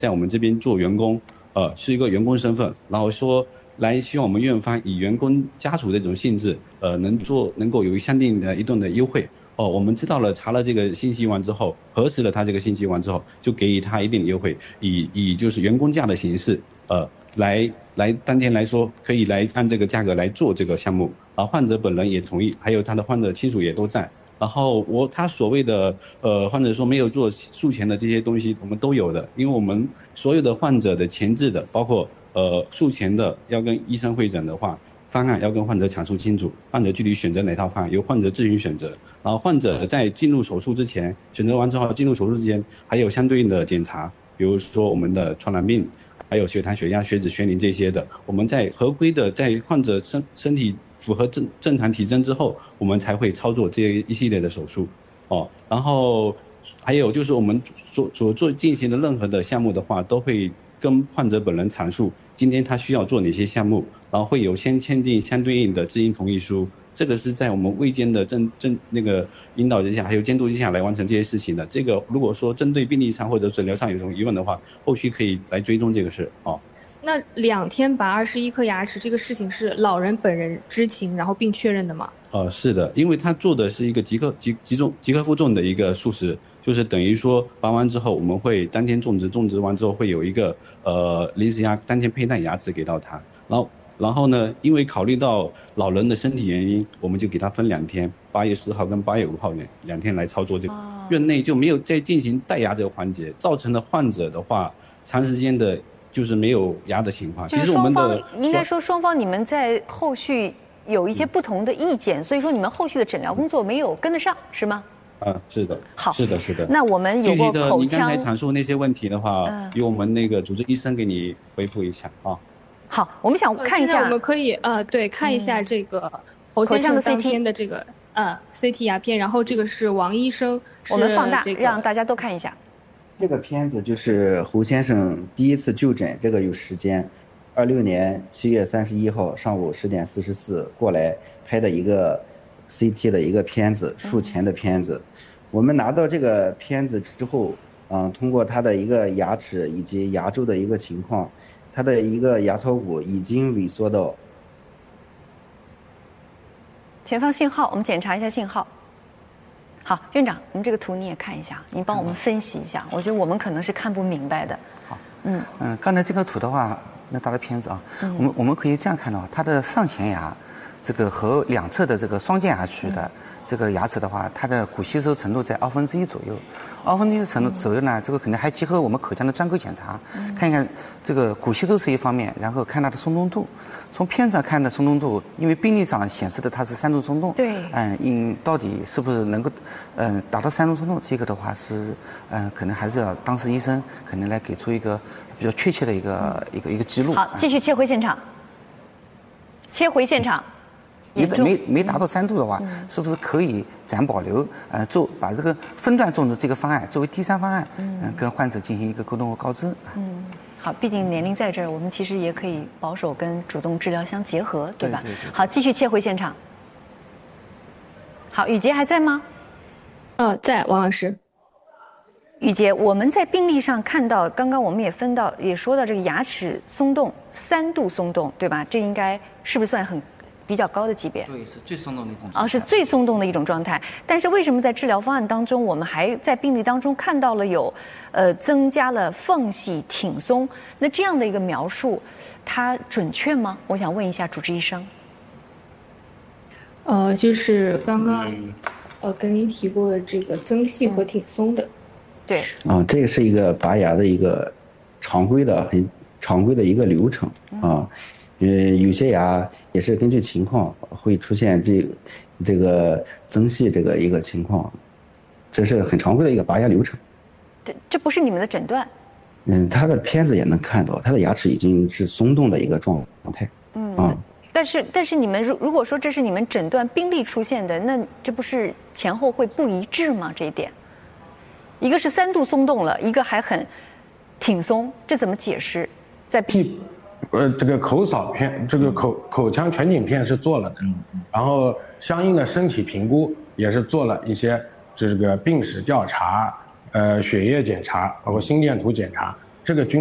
在我们这边做员工，是一个员工身份，然后说来希望我们院方以员工家属的这种性质，能够有相应的一定的优惠。我们知道了，查了这个信息完之后，核实了他这个信息完之后，就给予他一定的优惠，以就是员工价的形式，来当天来说，可以来按这个价格来做这个项目，然后患者本人也同意，还有他的患者亲属也都在。然后他所谓的患者说没有做术前的这些东西，我们都有的，因为我们所有的患者的前置的，包括术前的要跟医生会诊的话，方案要跟患者阐述清楚，患者具体选择哪套方案由患者自行选择。然后患者在进入手术之前，选择完之后进入手术之前还有相对应的检查，比如说我们的传染病，还有血糖、血压、血脂、血磷这些的，我们在合规的在患者身体符合正常体征之后，我们才会操作这一系列的手术。然后还有就是我们进行的任何的项目的话，都会跟患者本人阐述今天他需要做哪些项目，然后会有先签订相对应的知情同意书。这个是在我们卫健的那个引导之下，还有监督之下来完成这些事情的。这个如果说针对病历上或者诊疗上有什么疑问的话，后续可以来追踪这个事。 那2天拔21颗牙齿这个事情是老人本人知情，然后并确认的吗？ 是的，因为他做的是一个极克负重的一个术式，就是等于说拔完之后，我们会当天种植完之后会有一个临时当天佩戴牙齿给到他，然后呢，因为考虑到老人的身体原因，我们就给他分2天，8月10号跟8月5号两天来操作这个。院内就没有再进行戴牙这个环节，造成了患者的话长时间的就是没有牙的情况。 其实我们的应该说双方你们在后续有一些不同的意见，所以说你们后续的诊疗工作没有跟得上，是吗？ 是的。 好， 是的。 那我们有过口腔， 你刚才阐述那些问题的话，由我们那个主治医生给你回复一下啊。 好，我们想看一下， 我们可以看一下这个侯先生当天的这个CT 牙片，然后这个是王医生， 我们放大让大家都看一下。 这个片子就是侯先生第一次就诊，这个有时间，26年7月31号上午10点44过来拍的一个 CT 的一个片子，术前的片子。我们拿到这个片子之后，通过他的一个牙齿以及牙周的一个情况，他的一个牙槽骨已经萎缩到。 前方信号，我们检查一下信号。好，院长，我们这个图你也看一下，你帮我们分析一下。我觉得我们可能是看不明白的。 好，刚才这个图的话，那大的片子啊，我们可以这样看到，它的上前牙，这个和两侧的这个双间牙区的这个牙齿的话，它的骨吸收程度在1/2左右。1/2程度左右呢，这个可能还结合我们口腔的专科检查，看一看这个骨吸收是一方面，然后看它的松动度。从片子上看的松动度，因为病历上显示的它是3度松动， 对， 到底是不是能够达到3度松动，这个的话是可能还是要当事医生可能来给出一个比较确切的一个记录。 好，继续切回现场。切回现场。 没达到3度的话，是不是可以暂保留？把这个分段种植这个方案作为第3方案，跟患者进行一个沟通和告知。 好，毕竟年龄在这儿，我们其实也可以保守跟主动治疗相结合，对吧？ 对。 好，继续切回现场。好，雨洁还在吗？ 在，王老师。 雨洁，我们在病历上看到，刚刚我们也说到这个牙齿松动3度松动，对吧？这应该是不是算比较高的级别？ 对，是最松动的一种状态。 是最松动的一种状态。但是为什么在治疗方案当中，我们还在病历当中看到了有，增加了缝隙挺松？那这样的一个描述，它准确吗？我想问一下主治医生。 就是刚刚跟您提过的这个增细和挺松的。 对。 这个是一个拔牙的一个很常规的一个流程啊。有些牙也是根据情况会出现这个增细这个一个情况，这是很常规的一个拔牙流程。 这不是你们的诊断？ 他的片子也能看到，他的牙齿已经是松动的一个状态。 但是你们如果说这是你们诊断病例出现的，那这不是前后会不一致吗？这一点，一个是3度松动了，一个还很挺松，这怎么解释？ 这个口扫片，这个口腔全景片是做了的，然后相应的身体评估也是做了一些这个病史调查，血液检查，包括心电图检查， 这个均